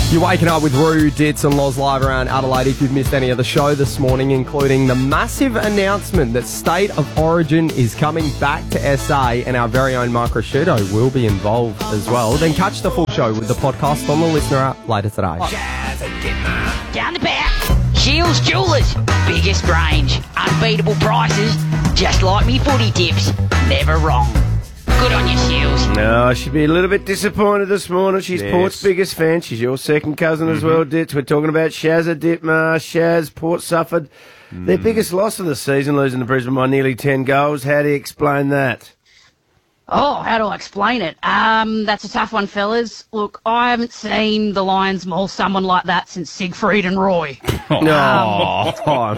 You're waking up with Roo, Ditz and Loz live around Adelaide. If you've missed any of the show this morning, including the massive announcement that State of Origin is coming back to SA and our very own Mark Rashudo will be involved as well, then catch the full show with the podcast on the Listener app later today. Down the back, Shields Jewelers, biggest range, unbeatable prices, just like me footy tips, never wrong. Good on you, Shields. No, she'd be a little bit disappointed this morning. She's Port's biggest fan. She's your second cousin as well, Ditz. We're talking about Shazza Ditmar. Shaz, Port suffered their biggest loss of the season, losing to Brisbane by nearly 10 goals. How do you explain that? Oh, how do I explain it? That's a tough one, fellas. Look, I haven't seen the Lions maul someone like that since Siegfried and Roy. No.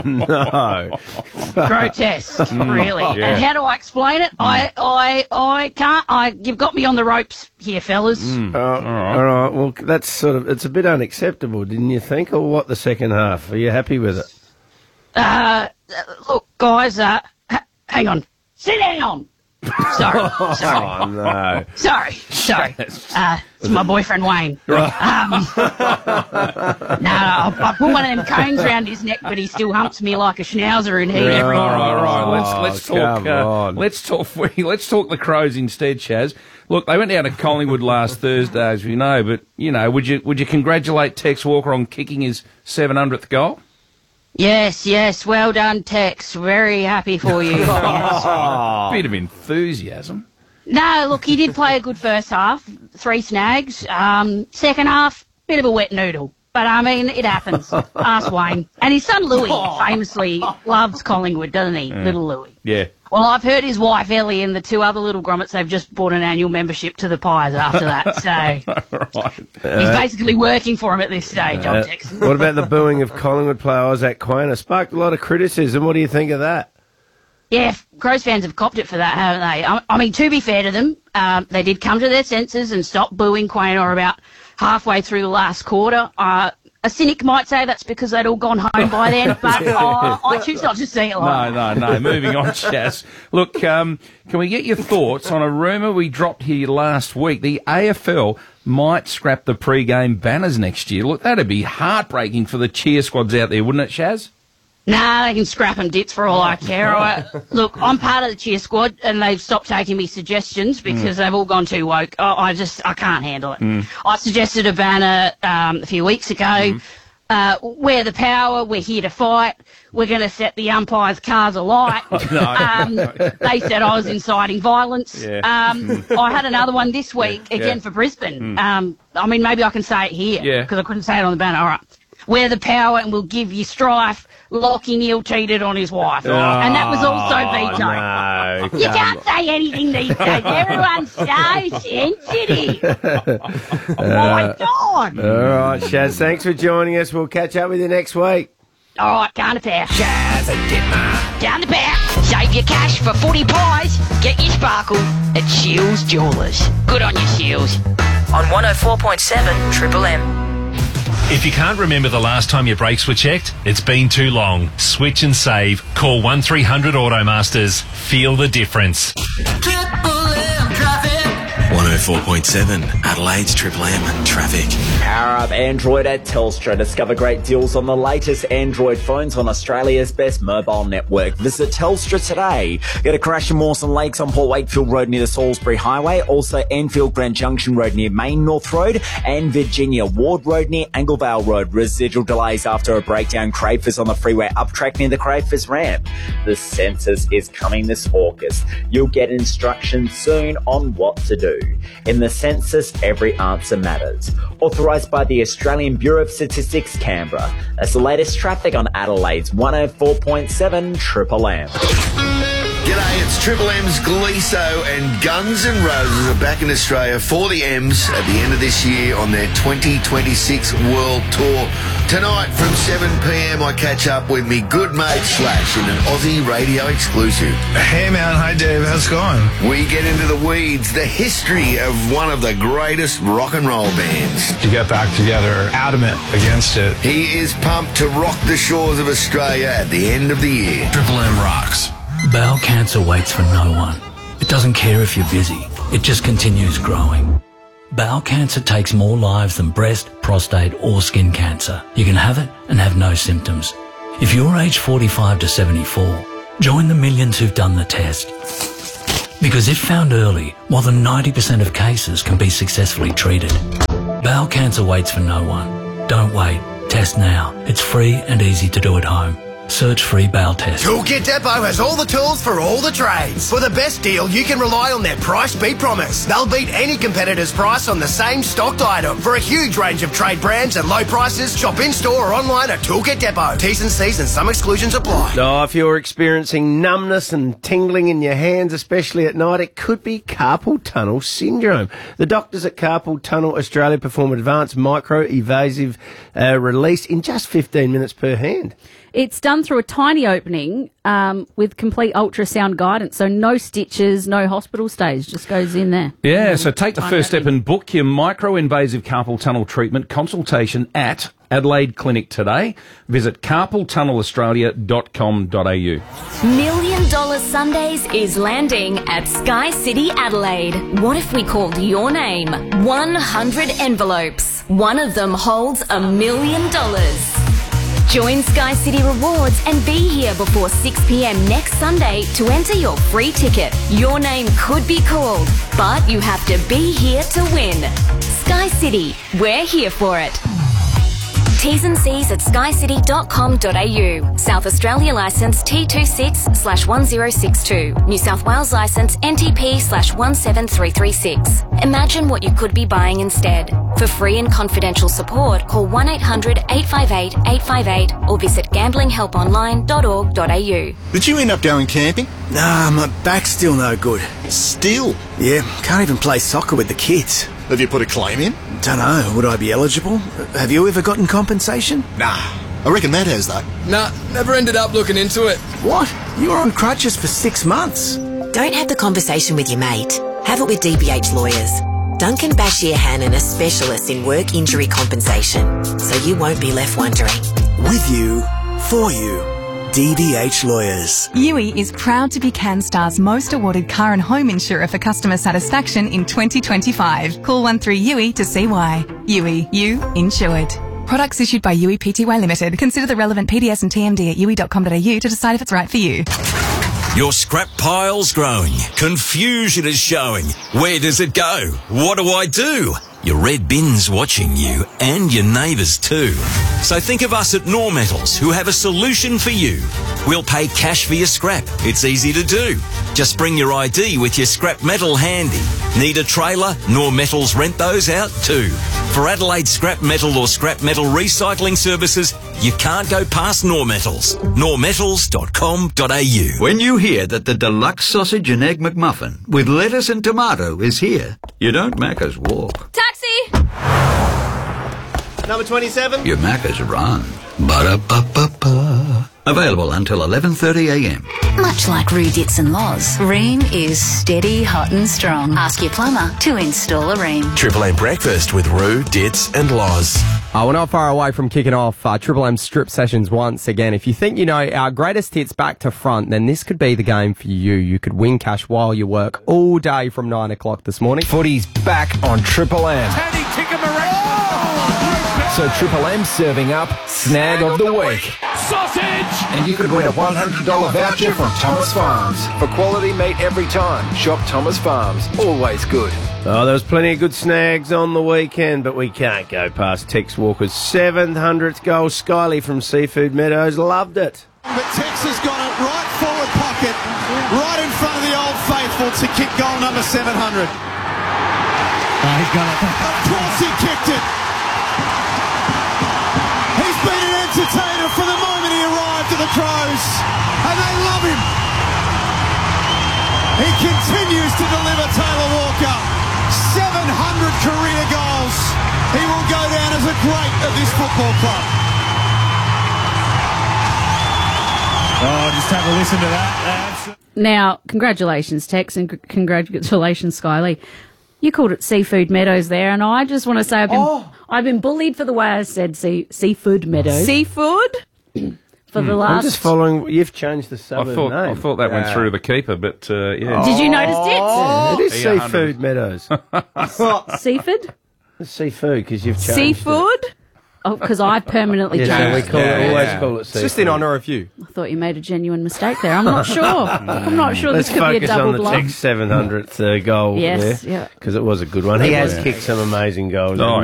Grotesque, really. Yeah. And how do I explain it? I can't. You've got me on the ropes here, fellas. All right. Well, that's it's a bit unacceptable, didn't you think? Or what, the second half? Are you happy with it? Look, guys, hang on. Sit down. Sorry. Oh, no. Sorry. It's my boyfriend Wayne. No, I put one of them cones around his neck, but he still humps me like a schnauzer in heat every All morning. right. Let's talk. Let's talk the Crows instead, Shaz. Look, they went down to Collingwood last Thursday, as we know. But would you congratulate Tex Walker on kicking his 700th goal? Yes. Well done, Tex. Very happy for you. Bit of enthusiasm. No, look, he did play a good first half, 3 snags. Second half, bit of a wet noodle. But, I mean, it happens. Ask Wayne. And his son Louis famously loves Collingwood, doesn't he? Little Louis. Yeah. Well, I've heard his wife Ellie and the 2 other little grommets, they've just bought an annual membership to the Pies after that. So he's basically working for him at this stage, I'm texting. What about the booing of Collingwood player Isaac Quainer? Sparked a lot of criticism. What do you think of that? Yeah, Crows fans have copped it for that, haven't they? I mean, to be fair to them, they did come to their senses and stop booing Quainer about halfway through the last quarter. A cynic might say that's because they'd all gone home by then, but I choose not to see it like that. No. Moving on, Shaz. Look, can we get your thoughts on a rumour we dropped here last week? The AFL might scrap the pre-game banners next year. Look, that'd be heartbreaking for the cheer squads out there, wouldn't it, Shaz? Nah, they can scrap them, Ditz, for all I care. Look, I'm part of the cheer squad, and they've stopped taking me suggestions because they've all gone too woke. I can't handle it. I suggested a banner a few weeks ago. We're the power, we're here to fight, we're going to set the umpires' cars alight. They said I was inciting violence. I had another one this week, again for Brisbane. I mean, maybe I can say it here, because I couldn't say it on the banner. All right. We're the power and we'll give you strife. Lockie Neal cheated on his wife. And that was also vetoed. No, You can't say anything these days. Everyone's so sensitive. Oh, my God. All right, Shaz, thanks for joining us. We'll catch up with you next week. All right, down the back. Down the back. Save your cash for footy pies. Get your sparkle at Shields Jewelers. Good on you, Shields. On 104.7 Triple M. If you can't remember the last time your brakes were checked, it's been too long. Switch and save. Call 1300 Automasters. Feel the difference. Triple M traffic. 104.7 Adelaide's Triple M traffic. Power up Android at Telstra. Discover great deals on the latest Android phones on Australia's best mobile network. Visit Telstra today. Go to Crash and Mawson Lakes on Port Wakefield Road near the Salisbury Highway. Also Enfield Grand Junction Road near Main North Road. And Virginia Ward Road near Anglevale Road. Residual delays after a breakdown. Crayfus on the freeway up track near the Crayfus ramp. The census is coming this August. You'll get instructions soon on what to do. In the census, every answer matters. Authorised by the Australian Bureau of Statistics, Canberra. That's the latest traffic on Adelaide's 104.7 Triple M. G'day, it's Triple M's Gleeso and Guns N' Roses are back in Australia for the M's at the end of this year on their 2026 World Tour. Tonight from 7pm I catch up with me good mate Slash in an Aussie radio exclusive. Hey man, hi Dave, how's it going? We get into the weeds, the history of one of the greatest rock and roll bands. To get back together, adamant against it. He is pumped to rock the shores of Australia at the end of the year. Triple M rocks. Bowel cancer waits for no one. It doesn't care if you're busy. It just continues growing. Bowel cancer takes more lives than breast, prostate or skin cancer. You can have it and have no symptoms. If you're aged 45 to 74, join the millions who've done the test. Because if found early, more than 90% of cases can be successfully treated. Bowel cancer waits for no one. Don't wait. Test now. It's free and easy to do at home. Search free bowel test. Toolkit Depot has all the tools for all the trades. For the best deal, you can rely on their price beat promise. They'll beat any competitor's price on the same stocked item. For a huge range of trade brands and low prices, shop in-store or online at Toolkit Depot. T's and C's and some exclusions apply. Oh, if you're experiencing numbness and tingling in your hands, especially at night, it could be carpal tunnel syndrome. The doctors at Carpal Tunnel Australia perform advanced micro-evasive release in just 15 minutes per hand. It's done through a tiny opening with complete ultrasound guidance, so no stitches, no hospital stays, just goes in there. Yeah, so take the first step and book your micro-invasive carpal tunnel treatment consultation at Adelaide Clinic today. Visit carpaltunnelaustralia.com.au. $1 Million Sundays is landing at Sky City Adelaide. What if we called your name? 100 envelopes. One of them holds $1 million. Join Sky City Rewards and be here before 6 p.m. next Sunday to enter your free ticket. Your name could be called, but you have to be here to win. Sky City, we're here for it. T's and C's at skycity.com.au. South Australia licence T26/1062. New South Wales licence NTP/17336. Imagine what you could be buying instead. For free and confidential support, call 1-800-858-858 or visit gamblinghelponline.org.au. Did you end up going camping? Nah, my back's still no good. Still? Yeah, can't even play soccer with the kids. Have you put a claim in? Dunno, would I be eligible? Have you ever gotten compensation? Nah, I reckon that has that. Nah, never ended up looking into it. What? You were on crutches for 6 months. Don't have the conversation with your mate. Have it with DBH Lawyers. Duncan Bashir Hannon are specialists in work injury compensation, so you won't be left wondering. With you, for you. DBH Lawyers. Yui is proud to be CanStar's most awarded car and home insurer for customer satisfaction in 2025. Call 13-YUI to see why. Yui, you insured. Products issued by Yui Pty Limited. Consider the relevant PDS and TMD at yui.com.au to decide if it's right for you. Your scrap pile's growing. Confusion is showing. Where does it go? What do I do? Your red bin's watching you, and your neighbours too. So think of us at Nor Metals, who have a solution for you. We'll pay cash for your scrap. It's easy to do. Just bring your ID with your scrap metal handy. Need a trailer? Nor Metals rent those out too. For Adelaide scrap metal or scrap metal recycling services, you can't go past Nor Metals. normetals.com.au. When you hear that the deluxe sausage and egg McMuffin with lettuce and tomato is here, you don't Macca's walk. Taxi! Number 27. Your Macca's run. Ba-da-ba-ba-ba. Available until 11:30am. Much like Roo Dits and Loz, Ream is steady, hot and strong. Ask your plumber to install a Ream. Triple M Breakfast with Roo, Dits and Loz. We're not far away from kicking off Triple M Strip Sessions once again. If you think you know our greatest hits back to front, then this could be the game for you. You could win cash while you work all day from 9 o'clock this morning. Footy's back on Triple M. So Triple M serving up Snag of the Week. Sausage! And you could win a $100 voucher from Thomas Farms. For quality meat every time, shop Thomas Farms. Always good. Oh, there was plenty of good snags on the weekend, but we can't go past Tex Walker's 700th goal. Skyley from Seafood Meadows loved it. But Tex has got it right forward pocket, right in front of the Old Faithful to kick goal number 700. He's got it. Of course he kicked it. He's been an entertainer from the moment he arrived at the Crows, and they love him. He continues to deliver, Taylor Walker. 700 career goals. He will go down as a great at this football club. Oh, just have a listen to that. Now, congratulations, Tex, and congratulations, Skyley. You called it Seafood Meadows there, and I just want to say I've been bullied for the way I said Seafood Meadows. Seafood? for the I'm last. just following. You've changed the I suburb thought name. that went through the keeper, but yeah. Did you notice Yeah, it is Yeah, Seafood Meadows. Seafood? It's seafood because you've changed Seafood? Oh, because I've permanently Yeah, changed. we call it, always call it It's seafood. just in honour of you. I thought you made a genuine mistake there. I'm not sure. I'm not sure Let's this could be a focus double on the bluff. Tex 700th goal Yes, there yeah. because it was a good one. He has kicked some amazing goals. Oh,